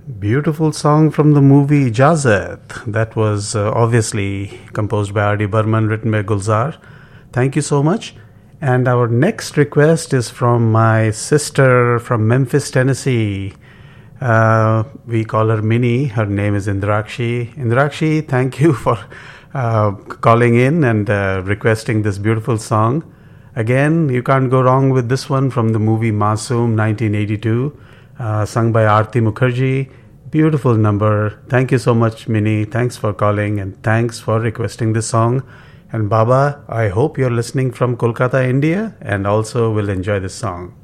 Beautiful song from the movie Ijazat. That was obviously composed by R.D. Burman, written by Gulzar. Thank you so much. And our next request is from my sister from Memphis, Tennessee. We call her Minnie. Her name is Indrakshi. Indrakshi, thank you for calling in and requesting this beautiful song. Again, you can't go wrong with this one from the movie Masoom 1982, sung by Aarti Mukherjee. Beautiful number. Thank you so much, Minnie. Thanks for calling and thanks for requesting this song. And Baba, I hope you're listening from Kolkata, India, and also will enjoy this song.